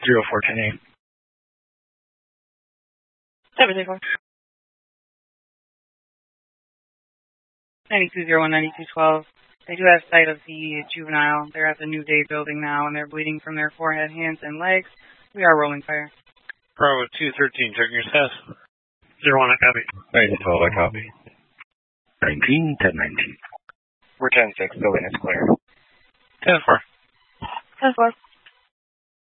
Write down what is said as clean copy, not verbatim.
0410A. 734. 9201, 9212. They do have sight of the juvenile. They're at the New Day building now, and they're bleeding from their forehead, hands, and legs. We are rolling fire. Bravo 213, checking your status. 01, I copy. 912, I copy. 19, 1019. We're 10-6, building is clear. 10-4. 10-4.